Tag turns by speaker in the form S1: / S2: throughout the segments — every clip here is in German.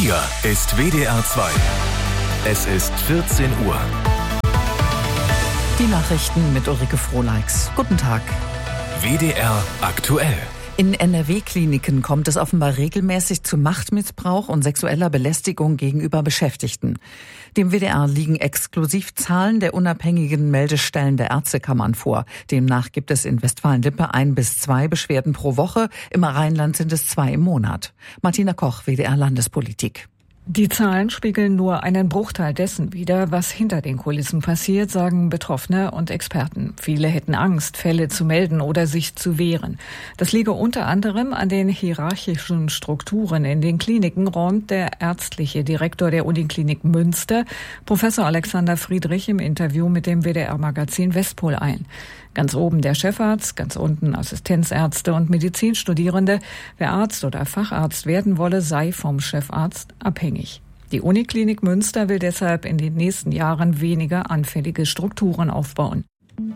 S1: Hier ist WDR 2. Es ist 14 Uhr.
S2: Die Nachrichten mit Ulrike Frohleix. Guten Tag.
S1: WDR aktuell.
S2: In NRW-Kliniken kommt es offenbar regelmäßig zu Machtmissbrauch und sexueller Belästigung gegenüber Beschäftigten. Dem WDR liegen Exklusivzahlen der unabhängigen Meldestellen der Ärztekammern vor. Demnach gibt es in Westfalen-Lippe 1 bis 2 Beschwerden pro Woche. Im Rheinland sind es 2 im Monat. Martina Koch, WDR Landespolitik.
S3: Die Zahlen spiegeln nur einen Bruchteil dessen wider, was hinter den Kulissen passiert, sagen Betroffene und Experten. Viele hätten Angst, Fälle zu melden oder sich zu wehren. Das liege unter anderem an den hierarchischen Strukturen in den Kliniken, räumt der ärztliche Direktor der Uniklinik Münster, Professor Alexander Friedrich, im Interview mit dem WDR-Magazin Westpol ein. Ganz oben der Chefarzt, ganz unten Assistenzärzte und Medizinstudierende. Wer Arzt oder Facharzt werden wolle, sei vom Chefarzt abhängig. Die Uniklinik Münster will deshalb in den nächsten Jahren weniger anfällige Strukturen aufbauen.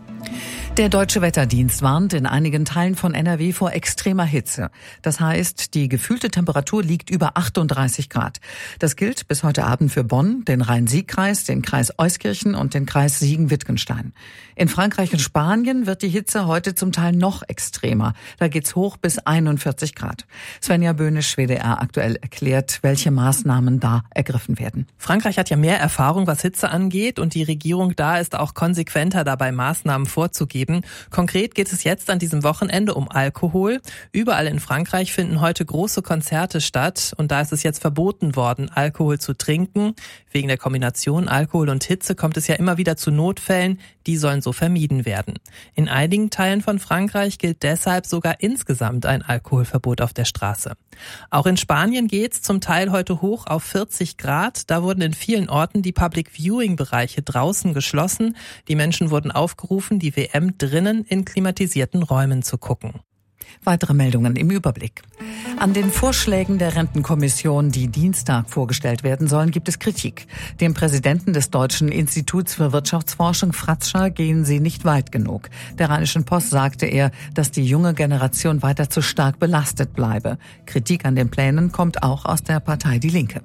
S2: Der Deutsche Wetterdienst warnt in einigen Teilen von NRW vor extremer Hitze. Das heißt, die gefühlte Temperatur liegt über 38 Grad. Das gilt bis heute Abend für Bonn, den Rhein-Sieg-Kreis, den Kreis Euskirchen und den Kreis Siegen-Wittgenstein. In Frankreich und Spanien wird die Hitze heute zum Teil noch extremer. Da geht's hoch bis 41 Grad. Svenja Böhnisch, WDR aktuell, erklärt, welche Maßnahmen da ergriffen werden.
S4: Frankreich hat ja mehr Erfahrung, was Hitze angeht, und die Regierung da ist auch konsequenter dabei, Maßnahmen vorzugeben. Konkret geht es jetzt an diesem Wochenende um Alkohol. Überall in Frankreich finden heute große Konzerte statt und da ist es jetzt verboten worden, Alkohol zu trinken. Wegen der Kombination Alkohol und Hitze kommt es ja immer wieder zu Notfällen, die sollen so vermieden werden. In einigen Teilen von Frankreich gilt deshalb sogar insgesamt ein Alkoholverbot auf der Straße. Auch in Spanien geht's zum Teil heute hoch auf 40 Grad. Da wurden in vielen Orten die Public-Viewing-Bereiche draußen geschlossen. Die Menschen wurden aufgerufen, die WM drinnen in klimatisierten Räumen zu gucken.
S2: Weitere Meldungen im Überblick. An den Vorschlägen der Rentenkommission, die Dienstag vorgestellt werden sollen, gibt es Kritik. Dem Präsidenten des Deutschen Instituts für Wirtschaftsforschung, Fratscher, gehen sie nicht weit genug. Der Rheinischen Post sagte er, dass die junge Generation weiter zu stark belastet bleibe. Kritik an den Plänen kommt auch aus der Partei Die Linke.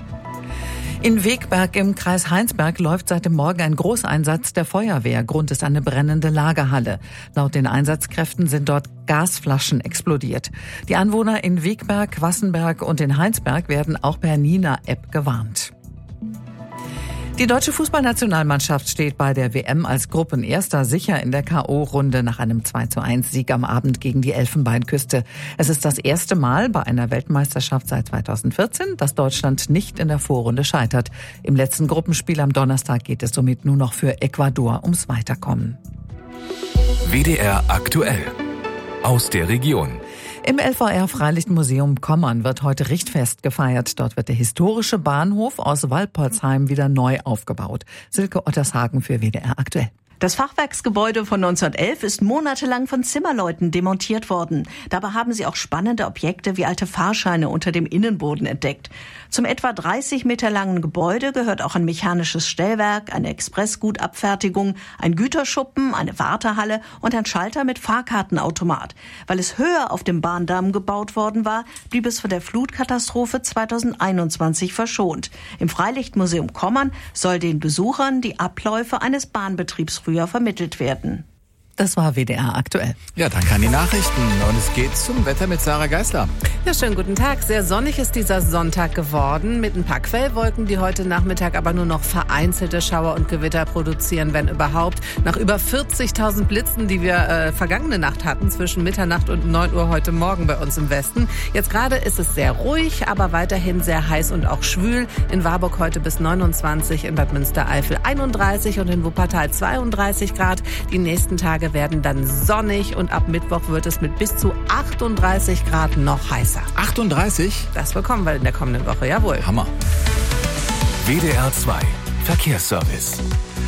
S2: In Wegberg im Kreis Heinsberg läuft seit dem Morgen ein Großeinsatz der Feuerwehr. Grund ist eine brennende Lagerhalle. Laut den Einsatzkräften sind dort Gasflaschen explodiert. Die Anwohner in Wegberg, Wassenberg und in Heinsberg werden auch per Nina-App gewarnt. Die deutsche Fußballnationalmannschaft steht bei der WM als Gruppenerster sicher in der K.O.-Runde nach einem 2:1-Sieg am Abend gegen die Elfenbeinküste. Es ist das erste Mal bei einer Weltmeisterschaft seit 2014, dass Deutschland nicht in der Vorrunde scheitert. Im letzten Gruppenspiel am Donnerstag geht es somit nur noch für Ecuador ums Weiterkommen.
S1: WDR aktuell. Aus der Region.
S2: Im LVR-Freilichtmuseum Kommern wird heute Richtfest gefeiert. Dort wird der historische Bahnhof aus Walpolsheim wieder neu aufgebaut. Silke Ottershagen für WDR aktuell.
S5: Das Fachwerksgebäude von 1911 ist monatelang von Zimmerleuten demontiert worden. Dabei haben sie auch spannende Objekte wie alte Fahrscheine unter dem Innenboden entdeckt. Zum etwa 30 Meter langen Gebäude gehört auch ein mechanisches Stellwerk, eine Expressgutabfertigung, ein Güterschuppen, eine Wartehalle und ein Schalter mit Fahrkartenautomat. Weil es höher auf dem Bahndamm gebaut worden war, blieb es von der Flutkatastrophe 2021 verschont. Im Freilichtmuseum Kommern soll den Besuchern die Abläufe eines Bahnbetriebs früher vermittelt werden.
S2: Das war WDR aktuell.
S6: Ja, danke an die Nachrichten. Und es geht zum Wetter mit Sarah Geisler.
S7: Ja, schönen guten Tag. Sehr sonnig ist dieser Sonntag geworden mit ein paar Quellwolken, die heute Nachmittag aber nur noch vereinzelte Schauer und Gewitter produzieren, wenn überhaupt. Nach über 40.000 Blitzen, die wir vergangene Nacht hatten, zwischen Mitternacht und 9 Uhr heute Morgen bei uns im Westen. Jetzt gerade ist es sehr ruhig, aber weiterhin sehr heiß und auch schwül. In Warburg heute bis 29, in Bad Münstereifel 31 und in Wuppertal 32 Grad. Die nächsten Tage werden dann sonnig und ab Mittwoch wird es mit bis zu 38 Grad noch heißer.
S6: 38?
S7: Das bekommen wir in der kommenden Woche, jawohl.
S6: Hammer.
S1: WDR 2 Verkehrsservice.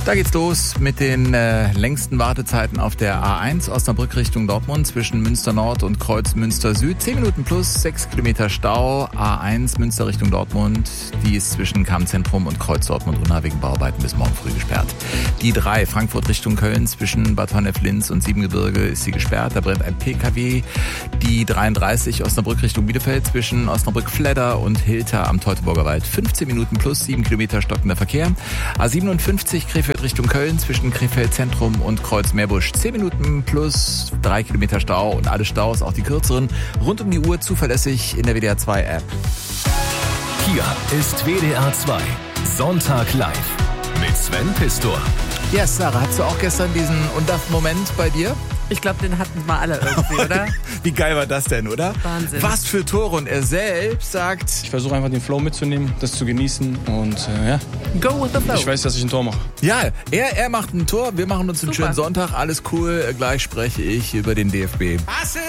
S6: Da geht's los mit den längsten Wartezeiten auf der A1 Osnabrück Richtung Dortmund zwischen Münster Nord und Kreuz Münster Süd. 10 Minuten plus 6 Kilometer Stau. A1 Münster Richtung Dortmund. Die ist zwischen Kammzentrum und Kreuz Dortmund unnah wegen Bauarbeiten bis morgen früh gesperrt. Die 3 Frankfurt Richtung Köln zwischen Bad Honnef-Linz und Siebengebirge ist sie gesperrt. Da brennt ein PKW. Die 33 Osnabrück Richtung Bielefeld zwischen Osnabrück-Fledder und Hilter am Teutoburger Wald. 15 Minuten plus 7 Kilometer stockender Verkehr. A57 Krefeld Richtung Köln zwischen Krefeld Zentrum und Kreuz Meerbusch. 10 Minuten plus 3 Kilometer Stau und alle Staus, auch die kürzeren, rund um die Uhr zuverlässig in der WDR 2 App.
S1: Hier ist WDR 2 Sonntag live mit Sven Pistor.
S6: Ja, Sarah, hattest du auch gestern diesen Undaf-Moment bei dir?
S7: Ich glaube, den hatten wir alle irgendwie, oder?
S6: Wie geil war das denn, oder?
S7: Wahnsinn.
S6: Was für Tore. Und er selbst sagt...
S8: Ich versuche einfach den Flow mitzunehmen, das zu genießen und ja.
S7: Go with the flow.
S8: Ich weiß, dass ich ein Tor mache.
S6: Ja, er macht ein Tor, wir machen uns einen schönen Sonntag, alles cool. Gleich spreche ich über den DFB.